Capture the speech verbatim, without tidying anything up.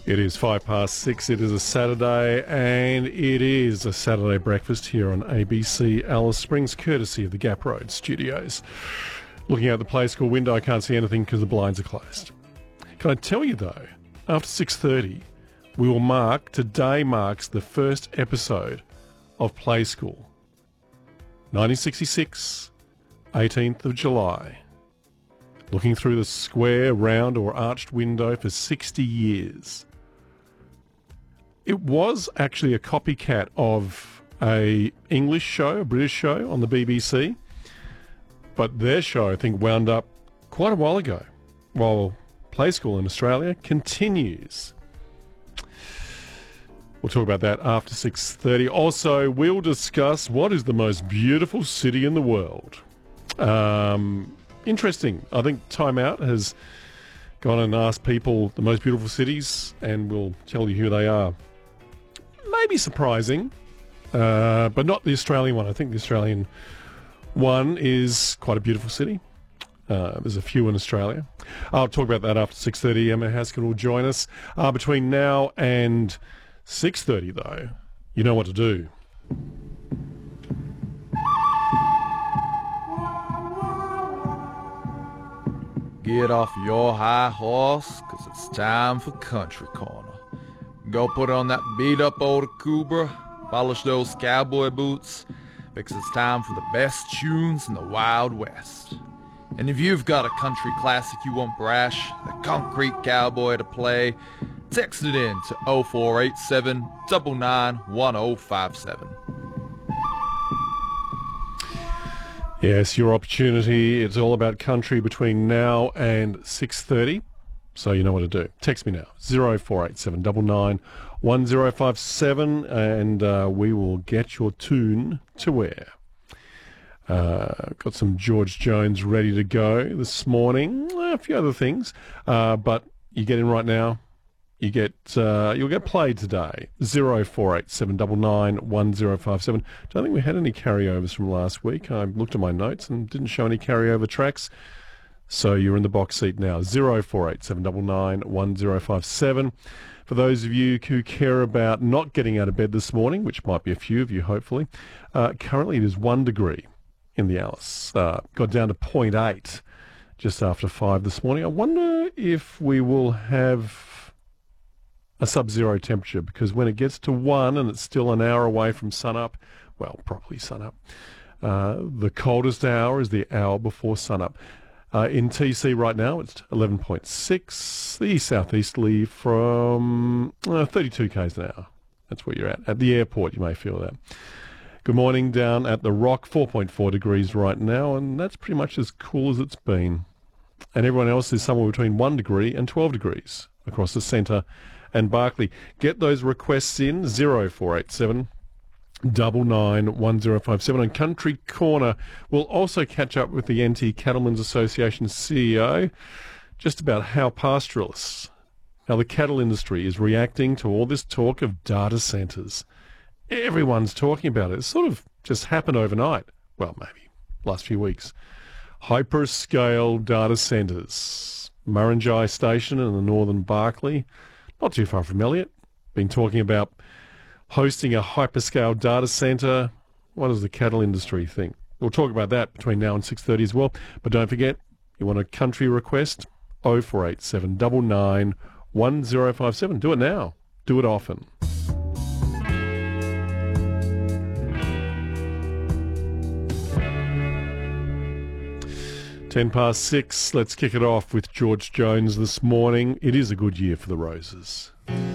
It is five past six. It is a Saturday, and it is a Saturday breakfast here on A B C Alice Springs, courtesy of the Gap Road Studios. Looking out the play school window, I can't see anything because the blinds are closed. Can I tell you, though, after six thirty, we will mark, today marks the first episode of Play School. nineteen sixty-six, eighteenth of July. Looking through the square, round or arched window for sixty years. It was actually a copycat of a English show, a British show on the B B C, but their show, I think, wound up quite a while ago, while Play School in Australia continues. We'll talk about that after six thirty. Also, we'll discuss what is the most beautiful city in the world. Um, interesting. I think Time Out has gone and asked people the most beautiful cities, and we'll tell you who they are. Maybe surprising, uh, but not the Australian one. I think the Australian one is quite a beautiful city. Uh, there's a few in Australia. I'll talk about that after six thirty. Emma Haskett will join us. Uh, between now and six thirty, though, you know what to do. Get off your high horse, 'cause it's time for Country Corner. Go put on that beat-up old Cobra, polish those cowboy boots, because it's time for the best tunes in the Wild West. And if you've got a country classic you want Brash, the Concrete Cowboy, to play, text it in to oh four eight seven, nine nine, one oh five seven. Yes, your opportunity. It's all about country between now and six thirty. So you know what to do. Text me now, oh four eight seven, nine nine, one oh five seven, and uh, we will get your tune to air. Uh, got some George Jones ready to go this morning. A few other things, uh, but you get in right now. You get uh, you'll get played today. oh four eight seven, nine nine, one oh five seven. Don't think we had any carryovers from last week. I looked at my notes and didn't show any carryover tracks. So you're in the box seat now. oh four eight seven, nine nine, one oh five seven. For those of you who care about not getting out of bed this morning, which might be a few of you, hopefully, uh, currently it is one degree in the Alice. Uh, got down to zero point eight just after five this morning. I wonder if we will have a sub-zero temperature, because when it gets to one and it's still an hour away from sunup, well, properly sunup, uh, the coldest hour is the hour before sunup. Uh, in T C right now, it's eleven point six, the southeasterly from uh, thirty-two k's an hour. That's where you're at. At the airport, you may feel that. Good morning down at the Rock, four point four degrees right now, and that's pretty much as cool as it's been. And everyone else is somewhere between one degree and twelve degrees across the centre and Barclay. Get those requests in, oh four eight seven, nine nine, one oh five seven. And Country Corner will also catch up with the N T Cattlemen's Association C E O just about how pastoralists, how the cattle industry is reacting to all this talk of data centres. Everyone's talking about it. It sort of just happened overnight. Well, maybe last few weeks. Hyperscale data centres. Murrinjai Station in the northern Barclay, not too far from Elliot. Been talking about hosting a hyperscale data centre. What does the cattle industry think? We'll talk about that between now and six thirty as well. But don't forget, you want a country request? oh four eight seven, nine nine, one oh five seven. Do it now. Do it often. Ten past six. Let's kick it off with George Jones this morning. It is a good year for the Roses.